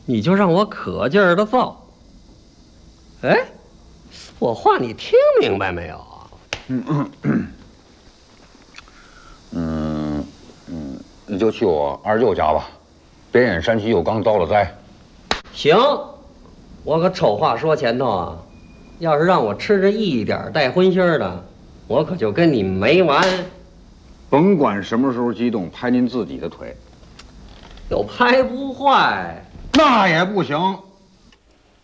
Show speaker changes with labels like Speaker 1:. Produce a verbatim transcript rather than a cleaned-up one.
Speaker 1: 你就让我可劲儿的造。哎，我话你听明白没有？
Speaker 2: 嗯嗯嗯嗯，你就去我二舅家吧，边远山区又刚遭了灾。
Speaker 1: 行，我可丑话说前头啊，要是让我吃着一点带荤腥的，我可就跟你没完。
Speaker 2: 甭管什么时候激动，拍您自己的腿，
Speaker 1: 又拍不坏，
Speaker 2: 那也不行。